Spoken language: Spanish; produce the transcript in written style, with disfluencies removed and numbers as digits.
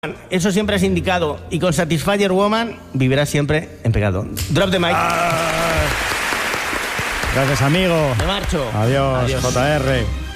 Eso siempre has indicado. Y con Satisfyer Woman vivirás siempre en pecado. Drop the mic. Gracias, amigo. Me marcho. Adiós, JR.